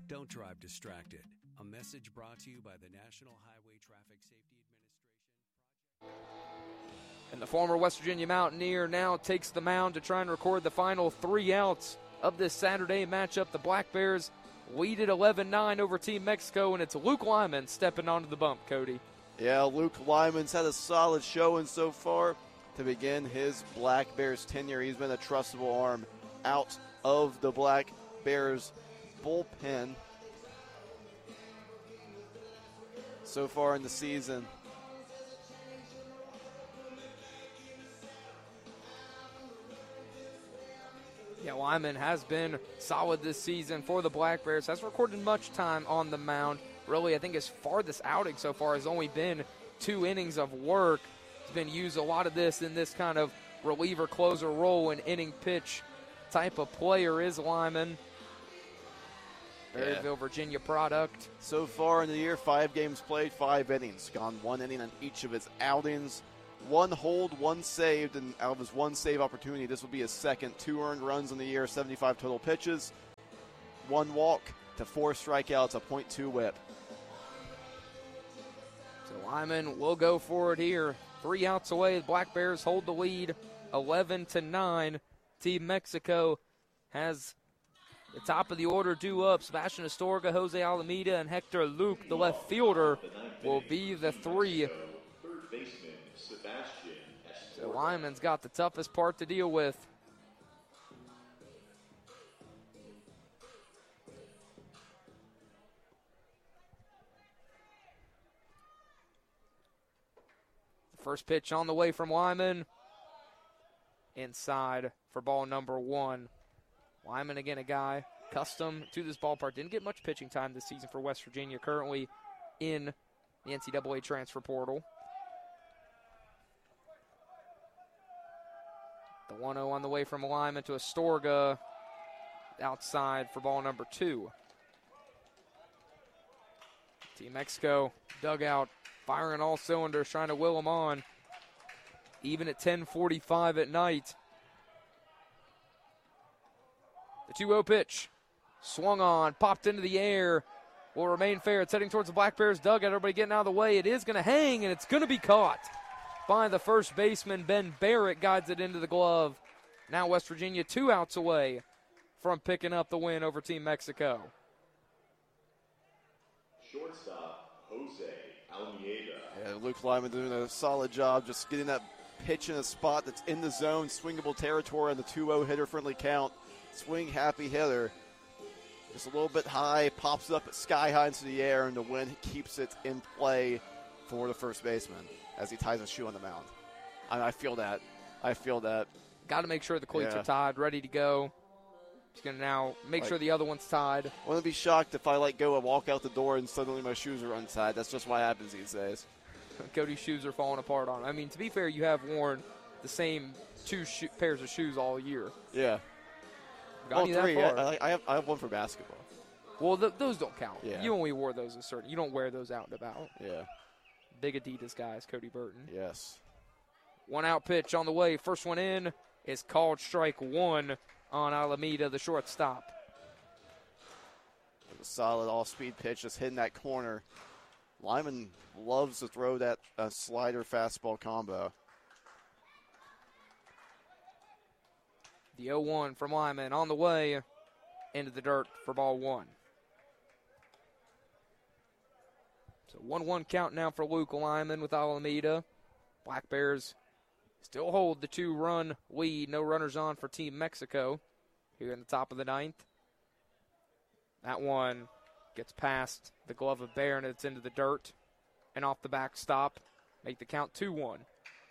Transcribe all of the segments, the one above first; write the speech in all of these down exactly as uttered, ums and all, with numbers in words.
Don't drive distracted. A message brought to you by the National Highway Traffic Safety Administration. And the former West Virginia Mountaineer now takes the mound to try and record the final three outs of this Saturday matchup. The Black Bears lead at eleven nine over Team Mexico, and it's Luke Lyman stepping onto the bump, Cody. Yeah, Luke Lyman's had a solid showing so far to begin his Black Bears tenure. He's been a trustable arm out of the Black Bears bullpen so far in the season. Yeah, Lyman has been solid this season for the Black Bears. Has recorded much time on the mound. Really, I think his farthest outing so far has only been two innings of work. He's been used a lot of this in this kind of reliever closer role, an inning pitch type of player is Lyman. Berryville, yeah. Virginia product. So far in the year, five games played, five innings. Gone one inning on each of his outings. One hold, one saved, and out of his one save opportunity, this will be his second. Two earned runs in the year, seventy-five total pitches. One walk to four strikeouts, a point two whip. So Lyman will go for it here. Three outs away, the Black Bears hold the lead, eleven to nine. Team Mexico has the top of the order due up. Sebastian Astorga, Jose Alameda, and Hector Luke, the left fielder, will be the three. So Lyman's got the toughest part to deal with. The first pitch on the way from Lyman. Inside for ball number one. Lyman, again, a guy accustomed to this ballpark. Didn't get much pitching time this season for West Virginia, currently in the N C double A transfer portal. The one oh on the way from Lyman to Astorga, outside for ball number two. Team Mexico dugout firing all cylinders, trying to will them on. Even at ten forty-five at night. The two oh pitch, swung on, popped into the air, will remain fair. It's heading towards the Black Bears dugout. Everybody getting out of the way. It is going to hang, and it's going to be caught by the first baseman. Ben Barrett guides it into the glove. Now West Virginia two outs away from picking up the win over Team Mexico. Shortstop, Jose Alameda. Yeah, Luke Lyman doing a solid job just getting that pitch in a spot that's in the zone, swingable territory on the two oh hitter-friendly count. Swing happy hitter. Just a little bit high, pops up at sky high into the air, and the wind keeps it in play for the first baseman as he ties his shoe on the mound. I, I feel that. I feel that. Got to make sure the cleats yeah. are tied, ready to go. He's going to now make like, sure the other one's tied. I wouldn't be shocked if I let go and walk out the door and suddenly my shoes are untied. That's just what happens these days. Cody's shoes are falling apart on him. I mean, to be fair, you have worn the same two sho- pairs of shoes all year. Yeah. Got well, three. I, I, have, I have one for basketball. Well, th- those don't count. Yeah. You only wore those a certain. You don't wear those out and about. Yeah. Big Adidas guys, Cody Burton. Yes. One out pitch on the way. First one in is called strike one on Alameda, the shortstop. A solid off-speed pitch, just hitting that corner. Lyman loves to throw that uh, slider fastball combo. The oh one from Lyman on the way into the dirt for ball one. So one one count now for Luke Lyman with Alameda. Black Bears still hold the two-run lead. No runners on for Team Mexico here in the top of the ninth. That one gets past the glove of Bear, and it's into the dirt and off the backstop. Make the count two one.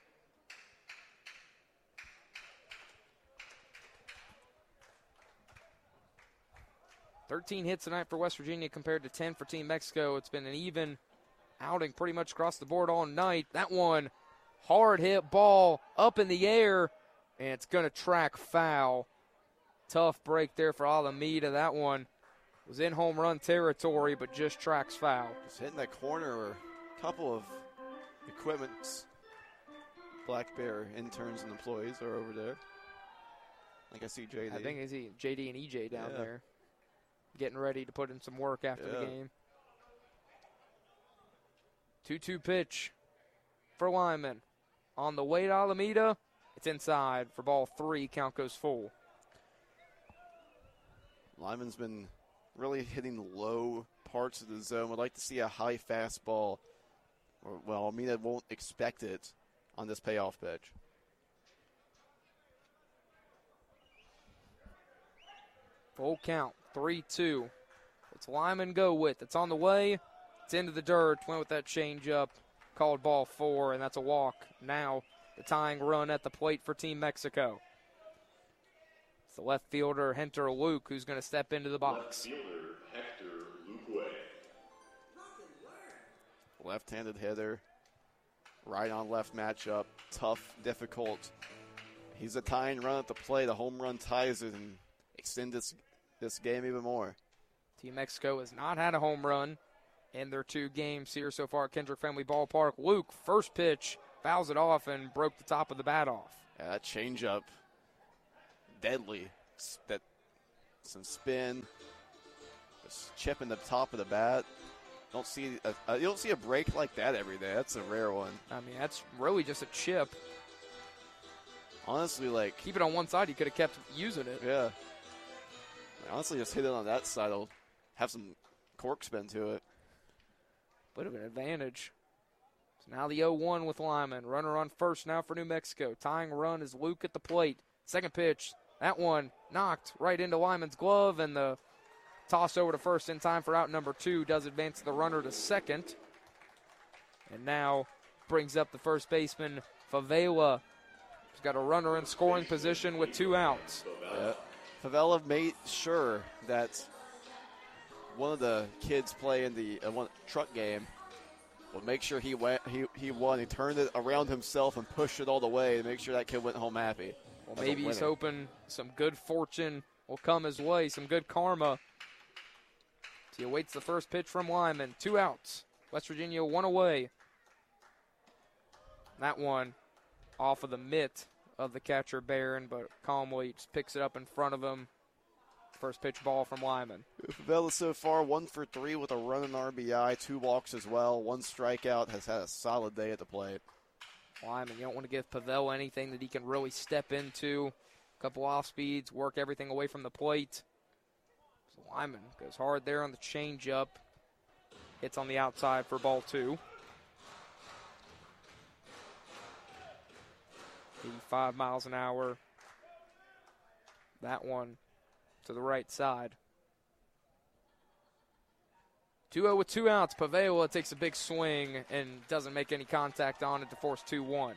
thirteen hits tonight for West Virginia compared to ten for Team Mexico. It's been an even outing pretty much across the board all night. That one, hard hit ball up in the air, and it's going to track foul. Tough break there for Alameda. That one was in home run territory, but just tracks foul. Just hitting that corner where a couple of equipment Black Bear interns and employees are over there. I think I see J D. I think I see J D and E J down yeah. there. getting ready to put in some work after Yeah. the game. two two pitch for Lyman. On the way to Alameda, it's inside for ball three. Count goes full. Lyman's been really hitting low parts of the zone. Would like to see a high fastball. Or, well, Alameda won't expect it on this payoff pitch. Full count, three two. It's Lyman go with. It's on the way. It's into the dirt. Went with that changeup. Called ball four, and that's a walk. Now the tying run at the plate for Team Mexico. It's the left fielder, Hunter Luke, who's going to step into the Left box. fielder Hector Luque. Left-handed hitter. Right on left matchup. Tough, difficult. He's a tying run at the plate. A home run ties it and extends this, this game even more. Team Mexico has not had a home run in their two games here so far at Kendrick Family Ballpark. Luke, first pitch, fouls it off and broke the top of the bat off. Yeah, that changeup, deadly. S- That some spin, just chipping the top of the bat. Don't see a, uh, you don't see a break like that every day. That's a rare one. I mean, that's really just a chip. Honestly, like Keep it on one side, you could have kept using it. yeah. Honestly, just hit it on that side. It'll have some cork spin to it. Bit of an advantage. So now the oh one with Lyman. Runner on first now for New Mexico. Tying run is Luke at the plate. Second pitch. That one knocked right into Lyman's glove, and the toss over to first in time for out number two does advance the runner to second. And now brings up the first baseman, Favela. He's got a runner in scoring position with two outs. Yeah. Favela made sure that one of the kids playing the uh, one truck game would make sure he went. He he won. He turned it around himself and pushed it all the way to make sure that kid went home happy. Well, as a maybe he's winner. hoping some good fortune will come his way, some good karma. He awaits the first pitch from Lyman. Two outs. West Virginia one away. That one off of the mitt of the catcher Barron, but calmly just picks it up in front of him. First pitch ball from Lyman. Favela so far one for three with a run and R B I, two walks as well, one strikeout. Has had a solid day at the plate. Lyman, you don't want to give Pavel anything that he can really step into. A couple off speeds, work everything away from the plate. So Lyman goes hard there on the changeup. Hits on the outside for ball two. eighty-five miles an hour. That one to the right side. two oh with two outs. Pavela takes a big swing and doesn't make any contact on it to force two one.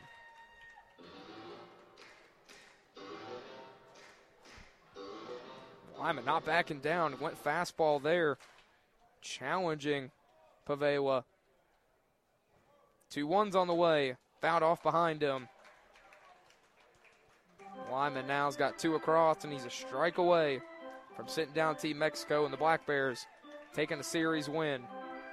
Lyman not backing down. Went fastball there. Challenging Pavela. Two ones on the way. Fouled off behind him. Lyman now's got two across, and he's a strike away from sitting down Team Mexico and the Black Bears taking a series win.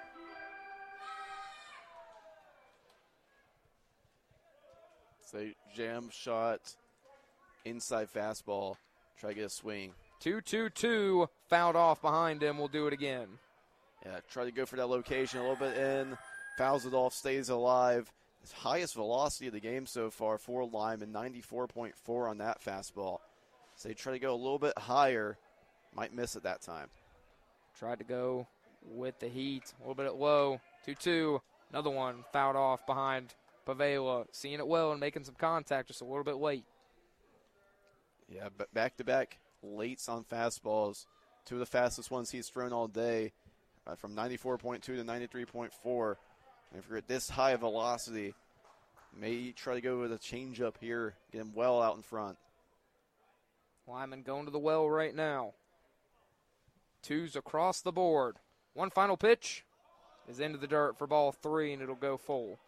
It's a jam shot, inside fastball. Try to get a swing. two two two, fouled off behind him. We'll do it again. Yeah, try to go for that location a little bit in. Fouls it off, stays alive. His highest velocity of the game so far for Lyman, ninety-four point four on that fastball. So they try to go a little bit higher. Might miss it that time. Tried to go with the heat. A little bit at low. two two. Another one fouled off behind Pavela. Seeing it well and making some contact just a little bit late. Yeah, but back-to-back lates on fastballs. Two of the fastest ones he's thrown all day, uh, from ninety-four point two to ninety-three point four. And if you're at this high velocity, may try to go with a changeup here, get him well out in front. Lyman going to the well right now. Twos across the board. One final pitch is into the dirt for ball three, and it'll go full.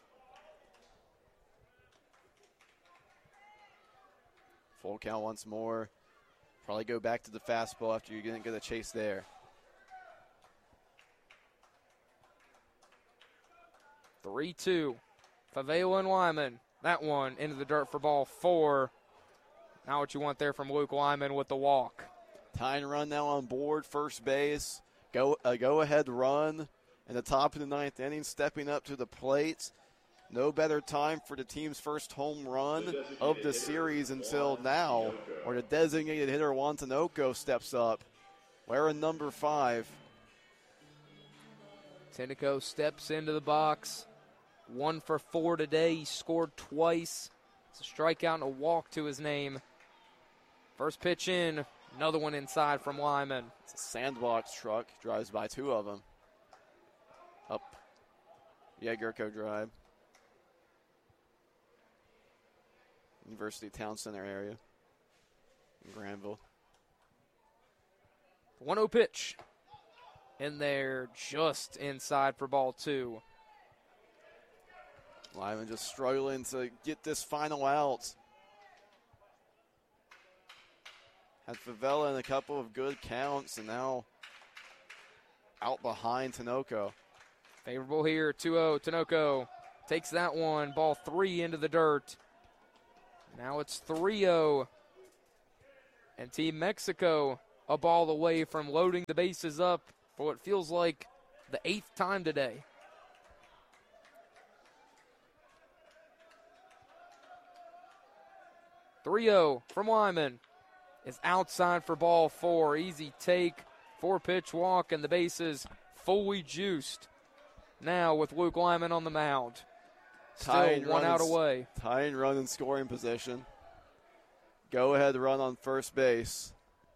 Full count once more. Probably go back to the fastball after you didn't get a chase there. three two. Favela and Lyman. That one into the dirt for ball four. Now what you want there from Luke Lyman with the walk. Tying run now on board, first base. Go a go-ahead run in the top of the ninth inning, stepping up to the plate. No better time for the team's first home run of the series until now, where the designated hitter Juan Tinoco steps up, wearing number five. Tinoco steps into the box. One for four today. He scored twice. It's a strikeout and a walk to his name. First pitch in. Another one inside from Lyman. It's a sandbox truck. Drives by two of them. Up Yegurko Drive. University Town Center area in Granville. one oh pitch. In there, just inside for ball two. Lyman just struggling to get this final out. Had Favela in a couple of good counts, and now out behind Tinoco. Favorable here, two oh. Tinoco takes that one. Ball three into the dirt. Now it's three oh. And Team Mexico a ball away from loading the bases up for what feels like the eighth time today. three oh from Lyman is outside for ball four. Easy take, four-pitch walk, and the bases fully juiced. Now with Luke Lyman on the mound. Still Tying one out and, away. Tying run in scoring position. Go ahead run on first base.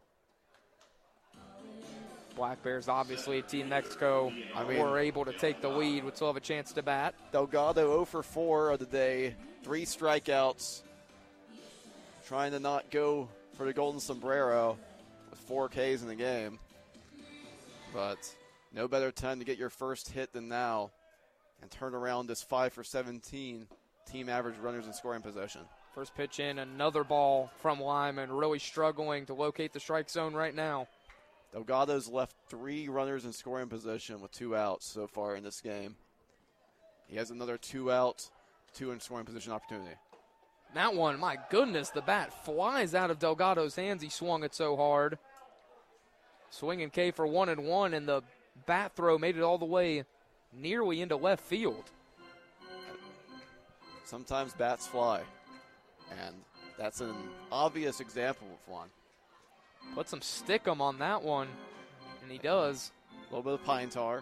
Black Bears obviously Team Mexico I mean, were able to take the lead, would still have a chance to bat. Delgado oh for four of the day. Three strikeouts. Trying to not go for the golden sombrero with four Ks in the game. But no better time to get your first hit than now and turn around this five for seventeen team average runners in scoring position. First pitch in, another ball from Lyman, really struggling to locate the strike zone right now. Delgado's left three runners in scoring position with two outs so far in this game. He has another two out, two in scoring position opportunity. That one, my goodness, the bat flies out of Delgado's hands. He swung it so hard. Swinging K for one and one, and the bat throw made it all the way nearly into left field. Sometimes bats fly, and that's an obvious example of one. Put some stickum on that one, and he does. A little bit of pine tar.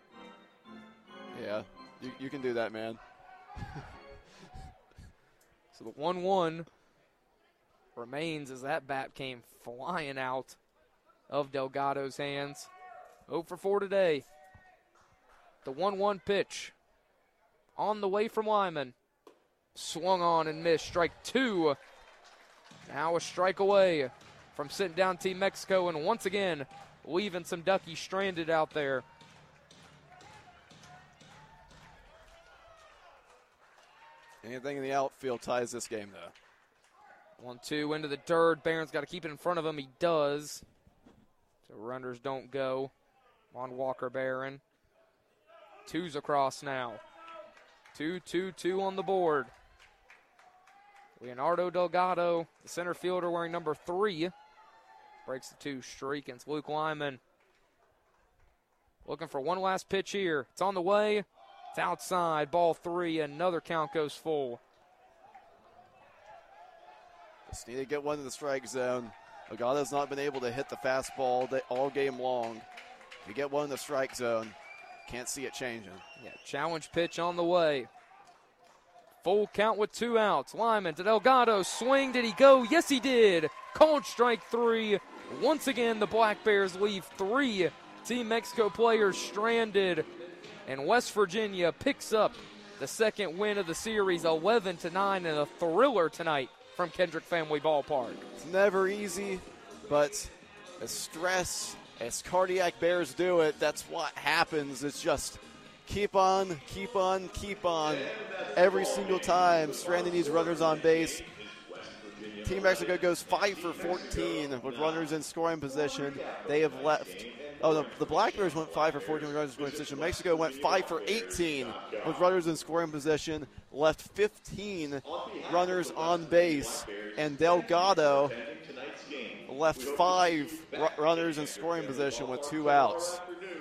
Yeah, you, you can do that, man. So the one one remains as that bat came flying out of Delgado's hands. oh for four today. The one one pitch on the way from Lyman. Swung on and missed. Strike two. Now a strike away from sitting down Team Mexico, and once again leaving some Duckies stranded out there. Anything in the outfield ties this game, though. one two into the dirt. Barron's got to keep it in front of him. He does. So runners don't go on Walker Barron. Two's across now. two two two on the board. Leonardo Delgado, the center fielder wearing number three, breaks the two streak, and it's Luke Lyman looking for one last pitch here. It's on the way. It's outside. Ball three. Another count goes full. Just need to get one in the strike zone. Delgado's not been able to hit the fastball all game long. If you get one in the strike zone, can't see it changing. Yeah, challenge pitch on the way. Full count with two outs. Lyman to Delgado. Swing. Did he go? Yes, he did. Called strike three. Once again, the Black Bears leave three Team Mexico players stranded. And West Virginia picks up the second win of the series, eleven to nine, in a thriller tonight from Kendrick Family Ballpark. It's never easy, but as stress, as Cardiac Bears do it, that's what happens. It's just keep on, keep on, keep on. Every single time, stranding these runners on base. Team Mexico goes five for fourteen with runners in scoring position. They have left. Oh, the, the Black Bears went five for fourteen with runners in scoring position. Mexico went five for eighteen with runners in scoring position. Left fifteen runners on base. And Delgado left five r- runners in scoring position with two outs.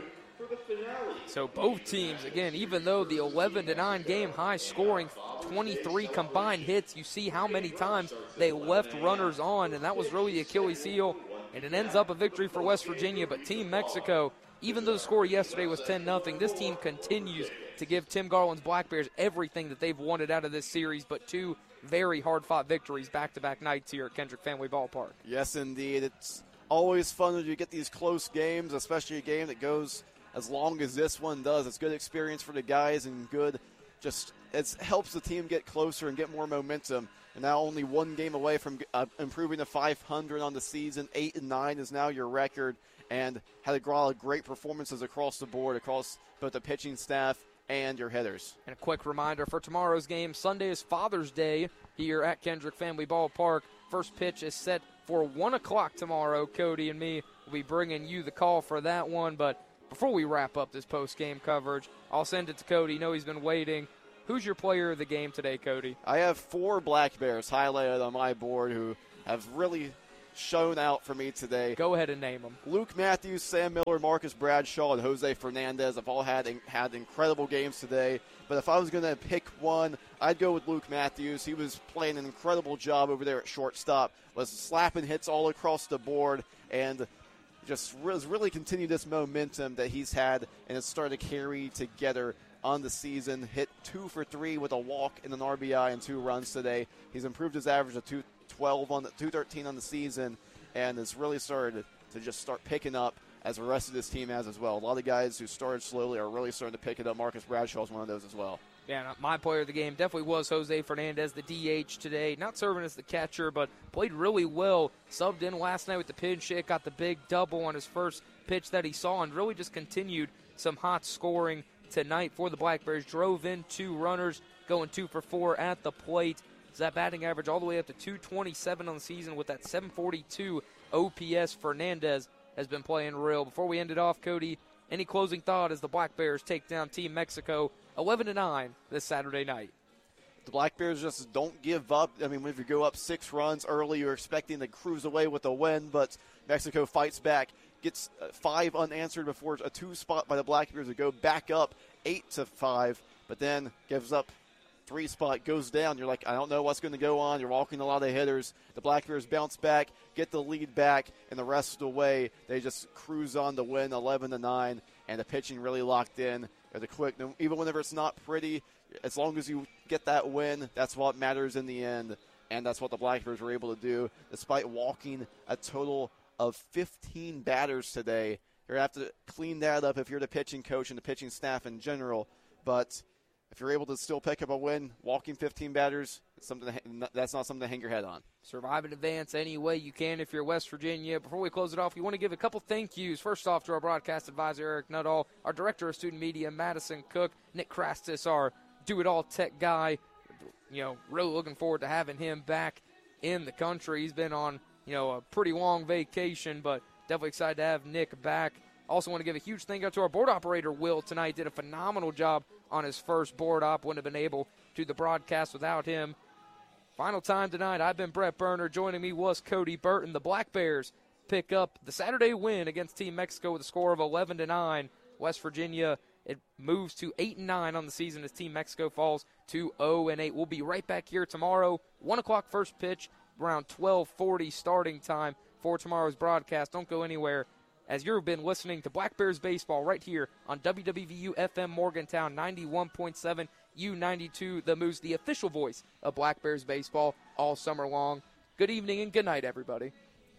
So both teams, again, even though the eleven to nine game high scoring, twenty-three combined hits, you see how many times they left runners on, and that was really the Achilles heel, and it ends up a victory for West Virginia. But Team Mexico, even though the score yesterday was ten nothing, this team continues to give Tim Garland's Black Bears everything that they've wanted out of this series, but two very hard-fought victories back-to-back nights here at Kendrick Family Ballpark. Yes, indeed. It's always fun when you get these close games, especially a game that goes as long as this one does. It's good experience for the guys and good just it helps the team get closer and get more momentum. And now only one game away from uh, improving to five hundred on the season. Eight and nine is now your record, and had a lot of great performances across the board, across both the pitching staff and your hitters. And a quick reminder for tomorrow's game. Sunday is Father's Day here at Kendrick Family Ballpark. First pitch is set for one o'clock tomorrow. Cody and me will be bringing you the call for that one. But before we wrap up this post-game coverage, I'll send it to Cody. I know he's been waiting. Who's your player of the game today, Cody? I have four Black Bears highlighted on my board who have really shown out for me today. Go ahead and name them. Luke Matthews, Sam Miller, Marcus Bradshaw, and Jose Fernandez have all had had incredible games today. But if I was going to pick one, I'd go with Luke Matthews. He was playing an incredible job over there at shortstop, was slapping hits all across the board, and just has really continued this momentum that he's had and has started to carry together on the season. Hit two for three with a walk and an R B I and two runs today. He's improved his average to two twelve on the two thirteen on the season, and has really started to just start picking up as the rest of this team has as well. A lot of guys who started slowly are really starting to pick it up. Marcus Bradshaw is one of those as well. Yeah, my player of the game definitely was Jose Fernandez, the D H today. Not serving as the catcher, but played really well. Subbed in last night with the pinch hit, got the big double on his first pitch that he saw, and really just continued some hot scoring tonight for the Black Bears. Drove in two runners, going two for four at the plate. That batting average all the way up to two twenty-seven on the season with that seven forty-two O P S. Fernandez has been playing real. Before we end it off, Cody, any closing thought as the Black Bears take down Team Mexico eleven to nine this Saturday night? The Black Bears just don't give up. I mean, if you go up six runs early, you're expecting to cruise away with a win, but Mexico fights back, gets five unanswered before a two spot by the Black Bears to go back up eight to five, but then gives up three spot, goes down. You're like, I don't know what's going to go on. You're walking a lot of hitters. The Black Bears bounce back, get the lead back, and the rest of the way they just cruise on to win eleven to nine, and the pitching really locked in. The quick, even whenever it's not pretty, as long as you get that win, that's what matters in the end, and that's what the Black Bears were able to do, despite walking a total of fifteen batters today. You're going to have to clean that up if you're the pitching coach and the pitching staff in general, but if you're able to still pick up a win, walking fifteen batters, it's something to, that's not something to hang your head on. Survive and advance any way you can if you're West Virginia. Before we close it off, we want to give a couple thank yous. First off to our broadcast advisor, Eric Nuttall, our director of student media, Madison Cook, Nick Krastis, our do-it-all tech guy. You know, really looking forward to having him back in the country. He's been on, you know, a pretty long vacation, but definitely excited to have Nick back. Also want to give a huge thank you to our board operator, Will, tonight. Did a phenomenal job on his first board op. Wouldn't have been able to do the broadcast without him. Final time tonight, I've been Brett Berner. Joining me was Cody Burton. The Black Bears pick up the Saturday win against Team Mexico with a score of eleven to nine. West Virginia, it moves to eight and nine on the season as Team Mexico falls to oh and eight. We'll be right back here tomorrow. one o'clock first pitch, around twelve forty starting time for tomorrow's broadcast. Don't go anywhere, as you've been listening to Black Bears Baseball right here on W W V U F M Morgantown ninety-one point seven, U ninety-two, The Moose, the official voice of Black Bears Baseball all summer long. Good evening and good night, everybody.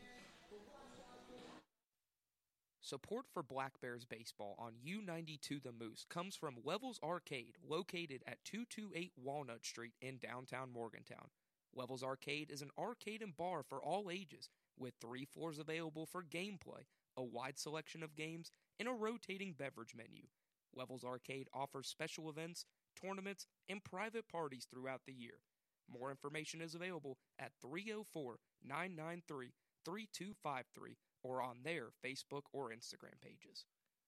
Support for Black Bears Baseball on U ninety-two The Moose comes from Levels Arcade, located at two twenty-eight Walnut Street in downtown Morgantown. Levels Arcade is an arcade and bar for all ages, with three floors available for gameplay, a wide selection of games, and a rotating beverage menu. Levels Arcade offers special events, tournaments, and private parties throughout the year. More information is available at three oh four, nine nine three, three two five three or on their Facebook or Instagram pages.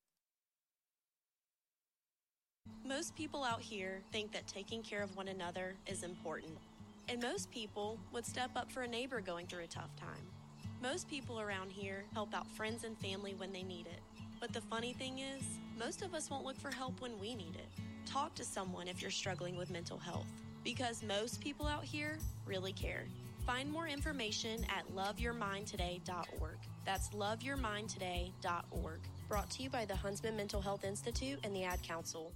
Most people out here think that taking care of one another is important, and most people would step up for a neighbor going through a tough time. Most people around here help out friends and family when they need it. But the funny thing is, most of us won't look for help when we need it. Talk to someone if you're struggling with mental health, because most people out here really care. Find more information at love your mind today dot org. That's love your mind today dot org. Brought to you by the Huntsman Mental Health Institute and the Ad Council.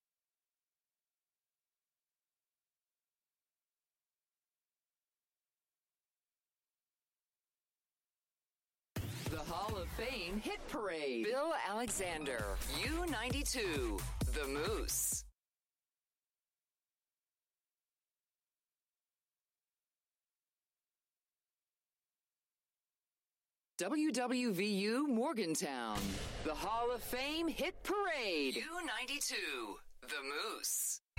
The Hall of Fame Hit Parade. Bill Alexander, U ninety-two, The Moose. W W V U Morgantown, the Hall of Fame Hit Parade. U ninety-two, The Moose.